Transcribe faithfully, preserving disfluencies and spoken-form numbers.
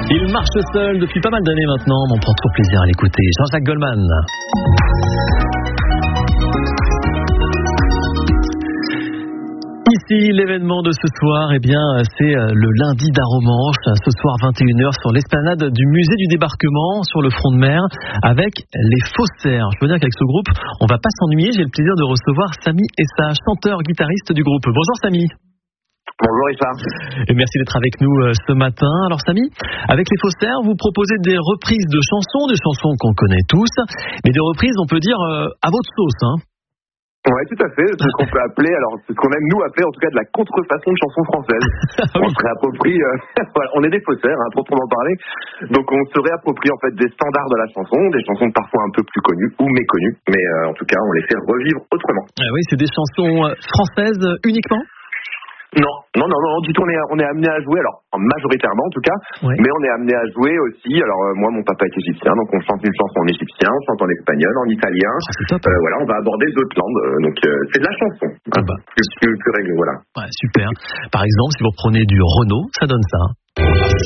Il marche seul depuis pas mal d'années maintenant, mais on prend toujours plaisir à l'écouter. Jean-Jacques Goldman. Ici, l'événement de ce soir, eh bien, c'est le lundi d'Aromanche, ce soir vingt et une heures sur l'esplanade du musée du débarquement, sur le front de mer, avec les Faussaires. Je veux dire qu'avec ce groupe, on va pas s'ennuyer. J'ai le plaisir de recevoir Samy Essa, chanteur, guitariste du groupe. Bonjour Samy. Bonjour Richard. Et merci d'être avec nous ce matin. Alors Samy, avec les Faussaires, vous proposez des reprises de chansons, des chansons qu'on connaît tous, mais des reprises, on peut dire, à votre sauce, hein. Ouais, tout à fait. C'est ce qu'on peut appeler, alors c'est ce qu'on aime nous appeler en tout cas de la contrefaçon de chansons françaises. Oui. On se réapproprie, euh, voilà, on est des faussaires, hein, proprement parler. Donc on se réapproprie en fait des standards de la chanson, des chansons parfois un peu plus connues ou méconnues, mais euh, en tout cas on les fait revivre autrement. Ah oui, c'est des chansons françaises uniquement ? Non, non, non, non, du tout, on est, on est amené à jouer, alors majoritairement en tout cas, Ouais. mais on est amené à jouer aussi, alors euh, moi mon papa est égyptien, donc on chante une chanson en égyptien, on chante en espagnol, en italien, Ah, c'est top. euh, voilà, on va aborder d'autres langues, euh, donc euh, c'est de la chanson, Ah bah. plus, plus, plus réglé, voilà. Ouais, super. Par exemple, si vous reprenez du Renaud, ça donne ça.